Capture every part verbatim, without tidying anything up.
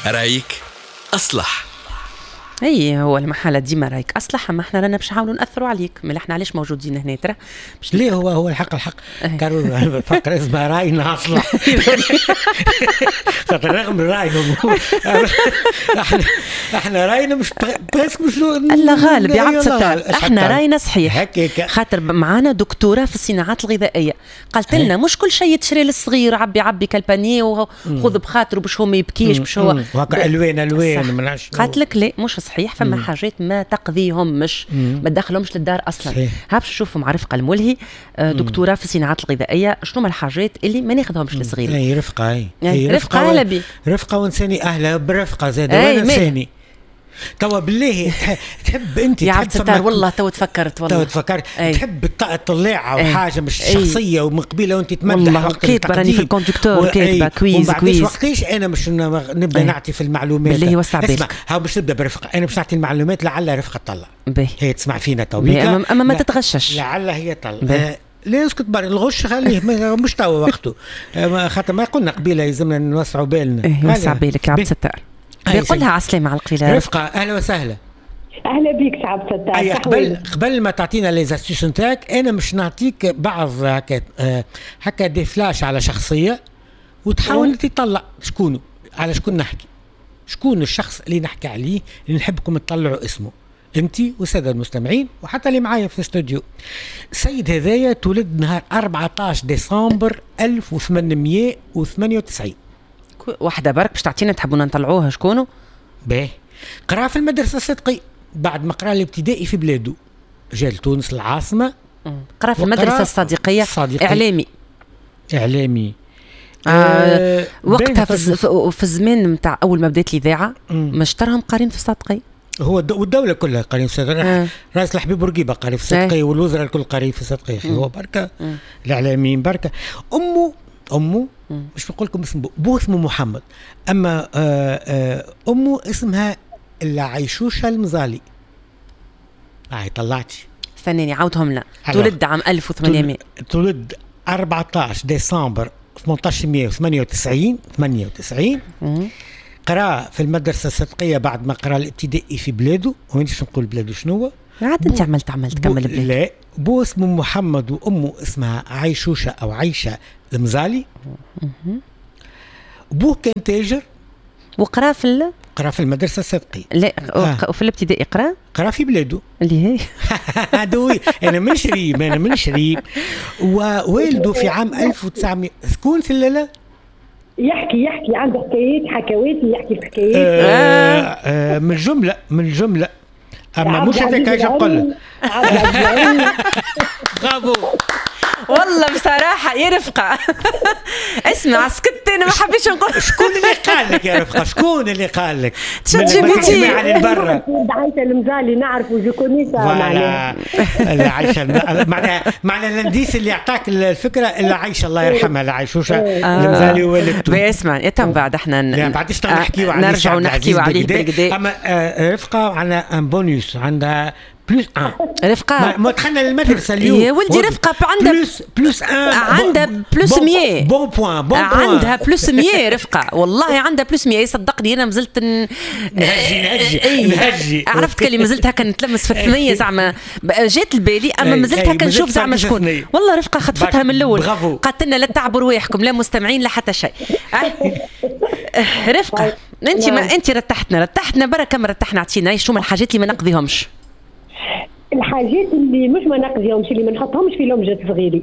رايك أصلح. اي هو المحل ديما رايك اصلح، اما احنا رانا باش نحاولوا ناثروا عليك، ملي احنا علاش موجودين هنا ترى باش ليه هو هو الحق الحق كانوا فكر اسمها راينا اصلح خاطر رغم رايهم احنا احنا راينا مش بريسك مش الله غالب يا عبد الستار، احنا راينا صحيح خاطر معانا دكتوره في الصناعات الغذائيه قالت لنا مش كل شيء تشري للصغير عبي عبي كالبانيه وخذ بخاطره باش هو ما يبكيش باش هو وهكا الوان الوان. قالت لك لا مش صحيح، فما مم. حاجات ما تقضيهم مش مم. ما تدخلهمش للدار اصلا. ها باش نشوفوا مع رفقه الملهي دكتوره في الصناعات الغذائيه شنو هما الحاجات اللي ما ناخذهمش للصغير. اي رفقه اي يعني رفقه اهلا بك. رفقه وانساني اهلا بالرفقه زاد وانا انساني توا بالله تحب انت يا عبد الستار والله تو تفكرت والله تو تفكرت تحب تطلعها وحاجه مش شخصيه ومن قبيله وانت تمدح وقت كاتبه راني في الكوندكتور كاتبه كويز كويز وقتاش انا مش نبدا نعطي في المعلومات بالله يوسع بالك. اسمع ها باش نبدا برفقه، انا باش نعطي المعلومات لعل رفقه تطلع هي تسمع فينا تو اما, أما ما تتغشش لعل هي تطلع. لا اسكت برا الغش خليه مش توا وقته خاطر ما قلنا قبيله يلزمنا نوسعوا بالنا. يوسع بالك يا عبد الستار. بيقول لها عسلامة على القلال. رفقة أهلا وسهلا. أهلا بيك عبد الستار. أي قبل قبل ما تعطينا ليزاستيس نتاعك أنا مش نعطيك بعض هكا آه هكا دي فلاش على شخصية وتحاول تطلع شكونه على شكون نحكي، شكون الشخص اللي نحكي عليه اللي نحبكم تطلعوا اسمه أنت والسادة المستمعين وحتى اللي معايا في الاستوديو. السيد هذايا تولد نهار أربعة عشر ديسمبر ألف وثمانمئة وثمانية وتسعين. واحدة برك باش تعطينا تحبونا نطلعوها شكونه؟ باهي قرا في المدرسة الصدقي بعد ما قرا الابتدائي في بلاده جا لتونس العاصمة قرا في المدرسة الصديقية الصديقي. إعلامي إعلامي آه آه وقتها في, في الزمان متاع أول ما بدات الإذاعة مشترهم قارين في الصدقي هو والدولة كلها قارين في الصدقي. آه. رئيس الحبيب بورقيبة قاري في الصدقي والوزراء الكل قارين في الصدقي. هو بركة مم. الإعلاميين بركة. أمه أمه مم. مش بقول لكم اسمه بو اسمه محمد، أما آآ آآ أمه اسمها العيشوشة المزالي. هاي طلعتي استناني عاودهم لنا. تولد عام ألف وثمانمئة تولد أربعة عشر ديسمبر ثمانية عشر وثمانية وتسعين ثمانية وتسعين. قرأ في المدرسة الصدقية بعد ما قرأ الابتدائي في بلاده. وين شو نقول بلاده شنو؟ عاد انت عملت عمل تكمل بلاده. لا بو اسمه محمد وأمه اسمها عيشوشة أو عيشة المزالي. بوه كان تاجر وقرا في ال... قرا في المدرسة الصدقية. لا آه. وفي الابتدائي قرا قرا في بلاده اللي هي هذا انا من شريب انا من شريب ووالده في عام ألف وتسعمئة سكون في الليلة يحكي يحكي عنده حكايات حكواتي يحكي في حكايات آه آه من الجملة من الجملة اما مش هذاك ايش نقول برافو والله بصراحة يا رفقة اسمع سكت أنا ما حبيتش نقول. شكون اللي قال لك يا رفقة؟ شكون اللي قال لك؟ تشات جي بي تي برا عايشة المزالي نعرفه جو كونيسا معناها لا عايشة معناها معناها الانديس اللي أعطاك الفكرة اللي عايشة الله يرحمها لا عيشوشة المزالي وولدته. اسمع يا تم بعد احنا لا بعد ايش نحكيوا عليه نرجعوا نحكيوا عليه بالكدا. أما رفقة عندها ان بونيس عندها بلوس ان. رفقة ما دخلنا للمدرسة اليوم يا ولدي رفقة عندها بلوس بلوس ان عندها بلوس مية بون بوان بون بوان عندها بلوس مية رفقة والله عندها بلوس مية صدقني أنا مازلت نهجي نهجي نهجي عرفت كلي مازلت هكا نتلمس في الثنية زعما جات البالي أما مازلت هكا نشوف زعما شكون. والله رفقة خطفتها من الأول قالت لنا لا تعبوا رواحكم لا مستمعين لا حتى شيء. رفقة أنت ما أنت رتحتنا رتحتنا بركة ما رتحنا عطينا شو من الحاجات اللي ما نقضيهمش. الحاجات اللي مش ما نقضيهمش اللي ما نحطهمش في لمجة صغيري.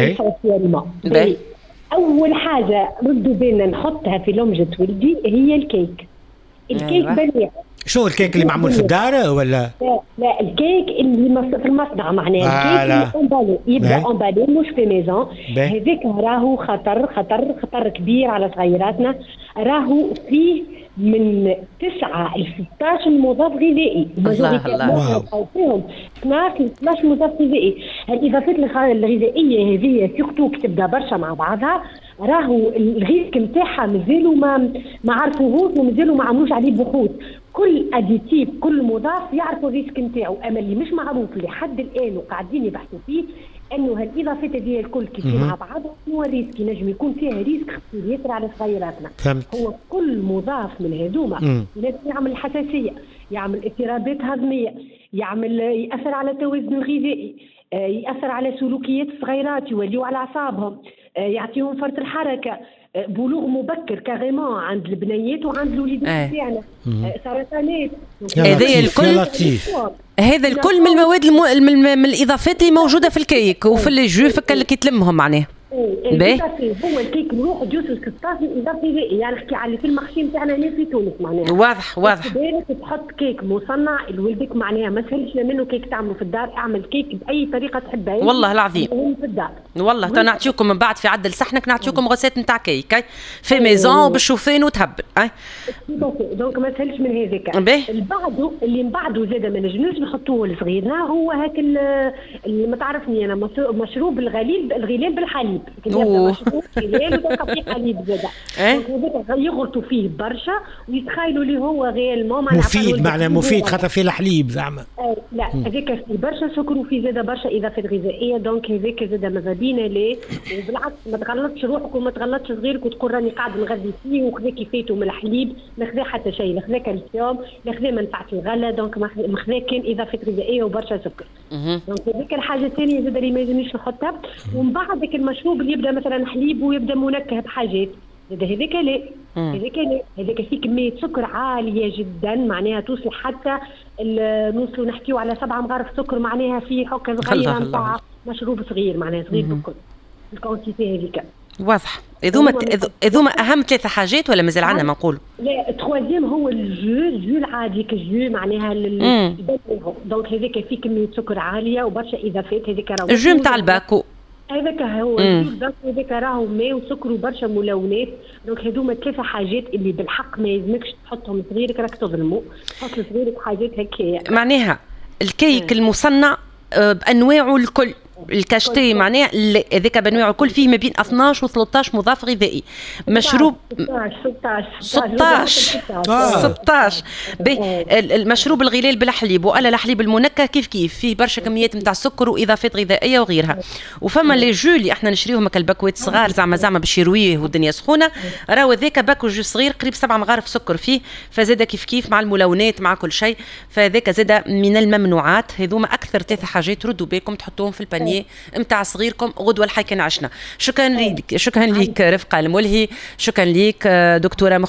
أول حاجة ردوا بينا نحطها في لمجة ولدي هي الكيك. الكيك بنية. شو الكيك اللي معمول في الدار ولا؟ لا لا الكيك اللي في المصنع معناه الكيك اللي أمبالي يبدأ أمبالي مش في ميزان. هذاك راهو خطر خطر خطر كبير على صغيراتنا. راهو فيه من تسعة ل ستة عشر مضاف غذائي. الله الله فيهم اثناش ل ثلاثة عشر مضاف غذائي. الإضافات الغذائية هذه سيرتو كتبدا برشا مع بعضها. راهو الريسك نتاعها مازالوا ما ما عرفوهوش ومازالوا ما عملوش عليه بحوث. كل اديتيف كل مضاف يعرفوا الريسك نتاعو. اما اللي مش معروف لحد الان وقاعدين يبحثوا فيه انه هالاضافات هذه الكل كيف مع بعضها هو الريسك ينجم يكون فيها ريسك خطير ياسر على صغيراتنا. فهمت. هو كل مضاف من هذوما لازم يعمل حساسيه، يعمل اضطرابات هضميه، يعمل ياثر على التوازن الغذائي، ياثر على سلوكيات الصغيرات، يوليوا على اعصابهم، يعطيهم فرط الحركه، بلوغ مبكر كاريمون عند البنيات وعند الوليدات تاعنا، سرطانات. هذا الكل هذا الكل من المواد المو... من الاضافات اللي موجوده في الكيك وفي الجو فك اللي كتلمهم معناها. باهي هو الكيك الواحد يوصل ستة عشر اضافه غذائيه، يعني نحكي على في المخشي نتاعنا هنا في تونس معناها. واضح واضح. بالك تحط كيك مصنع لولدك معناها ما تسهلش منه كيك تعمله في الدار، اعمل كيك باي طريقه تحبها والله العظيم في الدار. والله تنعطيكم من بعد في عدل صحنك نعطيكم غسات نتاع كيك في ميزون بالشوفان وتهبل. اي دونك ما تسهلش من هذاك. البعض اللي من بعده زاد ما نجموش نحطوه لصغيرنا هو هاك اللي ما تعرفني انا مشروب الغليل الغلال بالحليب. مشروب غلال وتلقى فيه حليب زاده. يغلطوا فيه برشا ويتخيلوا اللي هو غير ماما مفيد معناه مفيد خاطر فيه الحليب زعما. آه لا هذاك فيه برشا سكر وفيه زاده برشا اضافات غذائيه، دونك هذاك زاده ماذا بينا ليه. وبالعكس ما تغلطش روحك وما تغلطش صغيرك وتقول راني قاعد نغذي فيه وخذا كيفاته من الحليب، ما خذا حتى شيء، لا خذا كالسيوم، لا خذا منفعه الغله، دونك ما خذا كان اضافات غذائيه وبرشا سكر. دونك هذيك الحاجه الثانيه زاده اللي ما يلزمنيش نحطها. ومن بعد ذاك المشروب اللي يبدا مثلا حليب ويبدا منكه بحاجات زاد هذاك لا هذاك لا هذاك فيه كميه سكر عاليه جدا معناها توصل حتى نوصلوا نحكيو على سبعة مغارف سكر معناها في حكه صغيره نتاع مشروب صغير معناها صغير بالكل الكونتيتي هذيك. واضح. اذوما اذوما اهم ثلاثه حاجات ولا مازال عندنا ما نقولوا؟ لا التروازيام هو الجو الجو العادي كجو معناها دونك هذاك فيه كميه سكر عاليه وبرشا اضافات هذيك راهو الجو نتاع الباكو هذاك هو الجو هذاك راهو ماء وسكر وبرشا ملونات، دونك هذوما ثلاثه حاجات اللي بالحق ما يلزمكش تحطهم صغيرك راك تظلموا، تحط صغيرك حاجات هكايا. معناها الكيك المصنع بانواعه الكل الكاشتي معناها هذاك بانواعه الكل فيه ما بين اثناش و ثلاثة عشر مضاف غذائي. مشروب ستة عشر ستة عشر باهي. المشروب الغلال بالحليب والا الحليب المنكه كيف كيف فيه برشا كميات نتاع سكر واضافات غذائيه وغيرها. وفما لي جو اللي احنا نشريوهم هكا الباكوات صغار زعما زعما باش يرويه والدنيا سخونه، راهو هذاك باكو جو صغير قريب سبعة مغارف سكر فيه، فزاد كيف كيف مع الملونات مع كل شيء، فهذاك زاد من الممنوعات. هذوما اكثر ثلاث حاجات ردوا بالكم تحطوهم في البانيه متاع صغيركم غدوه الحي كان عشنا. شكرا ليك شكرا ليك رفقه الملهي، شكرا ليك دكتوره